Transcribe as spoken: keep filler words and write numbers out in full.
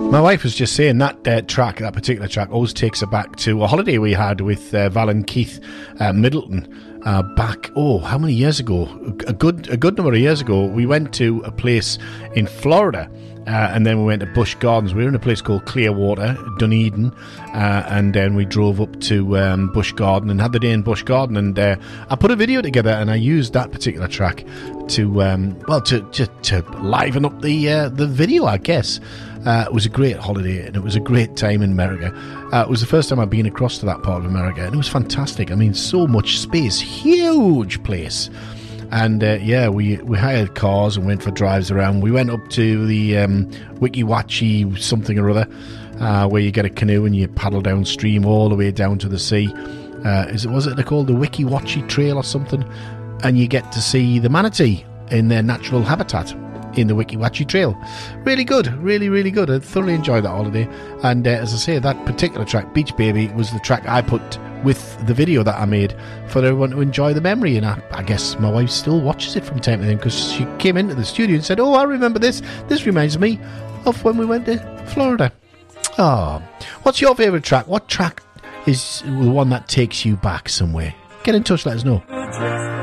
My wife was just saying that uh, track, that particular track, always takes her back to a holiday we had with uh, Val and Keith uh, Middleton uh, back, oh, how many years ago? A good, a good number of years ago. We went to a place in Florida. Uh, and then we went to Busch Gardens. We were in a place called Clearwater, Dunedin, uh, and then we drove up to um, Busch Garden and had the day in Busch Garden. And uh, I put a video together, and I used that particular track to, um, well, to, to to liven up the uh, the video, I guess. Uh, it was a great holiday, and it was a great time in America. Uh, it was the first time I'd been across to that part of America, and it was fantastic. I mean, so much space, huge place. And uh, yeah, we, we hired cars and went for drives around. We went up to the um, Weeki Wachee something or other, uh, where you get a canoe and you paddle downstream all the way down to the sea. Uh, is it was it called the Weeki Wachee Trail or something? And you get to see the manatee in their natural habitat in the Weeki Wachee Trail. Really good, really, really good. I thoroughly enjoyed that holiday. And uh, as I say, that particular track, Beach Baby, was the track I put with the video that I made for everyone to enjoy the memory. And I, I guess my wife still watches it from time to time, because she came into the studio and said, oh, I remember this. This reminds me of when we went to Florida. Oh, what's your favourite track? What track is the one that takes you back somewhere? Get in touch, let us know.